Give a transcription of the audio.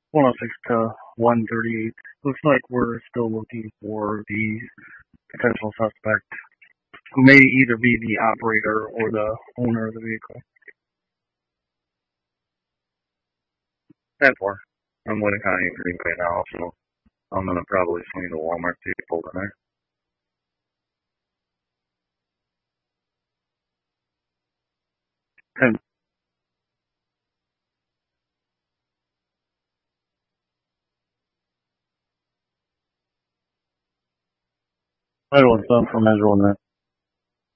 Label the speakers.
Speaker 1: 106 to 138. Looks like we're still looking for the potential suspect, who may either be the operator or the owner of the vehicle. 10-4. I'm Winter County Greenway now, so I'm gonna probably swing to Walmart to get pulled in there. 10. I don't want some from Ezra on that.